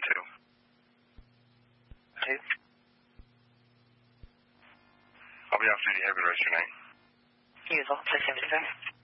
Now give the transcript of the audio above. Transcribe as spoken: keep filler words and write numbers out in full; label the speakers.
Speaker 1: two.
Speaker 2: Two.
Speaker 1: I'll be off duty. Have a good rest of your night.
Speaker 2: You as well. Play seventy-five.